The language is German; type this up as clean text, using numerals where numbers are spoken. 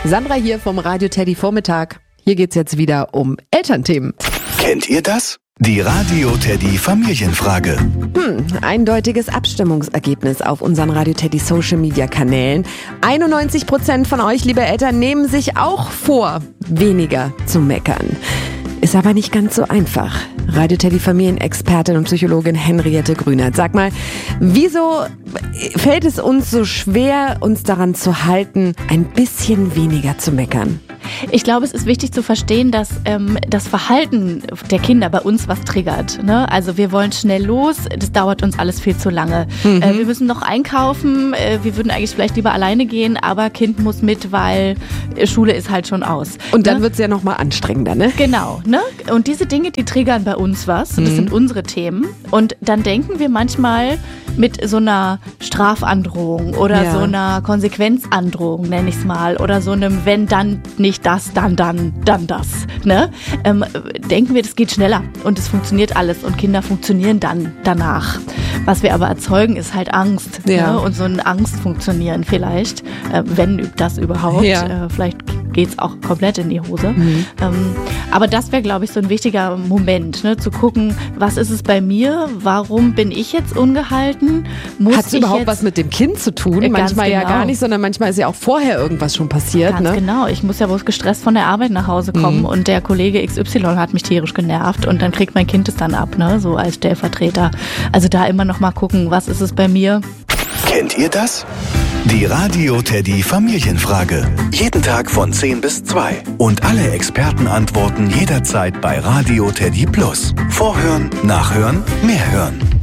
Sandra hier vom Radio Teddy Vormittag. Hier geht's jetzt wieder um Elternthemen. Kennt ihr das? Die Radio Teddy Familienfrage. Eindeutiges Abstimmungsergebnis auf unseren Radio Teddy Social Media Kanälen. 91% von euch, liebe Eltern, nehmen sich auch vor, weniger zu meckern. Ist aber nicht ganz so einfach. Radio Teddy Familienexpertin und Psychologin Henriette Grünert. Sag mal, wieso fällt es uns so schwer, uns daran zu halten, ein bisschen weniger zu meckern? Ich glaube, es ist wichtig zu verstehen, dass das Verhalten der Kinder bei uns was triggert. Ne? Also wir wollen schnell los, das dauert uns alles viel zu lange. Wir müssen noch einkaufen, wir würden eigentlich vielleicht lieber alleine gehen, aber Kind muss mit, weil Schule ist halt schon aus. Und dann wird's ja noch mal anstrengender, ne? Genau. Ne? Und diese Dinge, die triggern bei uns was. Und das sind unsere Themen. Und dann denken wir manchmal mit so einer Strafandrohung oder so einer Konsequenzandrohung, nenne ich es mal, oder so einem wenn dann nicht das, dann das. Ne? Denken wir, das geht schneller und es funktioniert alles und Kinder funktionieren dann danach. Was wir aber erzeugen, ist halt Angst. Ne? Und so ein Angstfunktionieren vielleicht, wenn das überhaupt. Vielleicht geht's auch komplett in die Hose. Aber das wäre, glaube ich, so ein wichtiger Moment, ne? Zu gucken, was ist es bei mir? Warum bin ich jetzt ungehalten? Hat es überhaupt was mit dem Kind zu tun? Manchmal ja gar nicht, sondern manchmal ist ja auch vorher irgendwas schon passiert. Ganz genau. Ich muss ja wohl gestresst von der Arbeit nach Hause kommen und der Kollege XY hat mich tierisch genervt und dann kriegt mein Kind es dann ab, ne? So als Stellvertreter. Also da immer noch mal gucken, was ist es bei mir? Kennt ihr das? Die Radio Teddy Familienfrage. Jeden Tag von 10 bis 2. Und alle Experten antworten jederzeit bei Radio Teddy Plus. Vorhören, nachhören, mehr hören.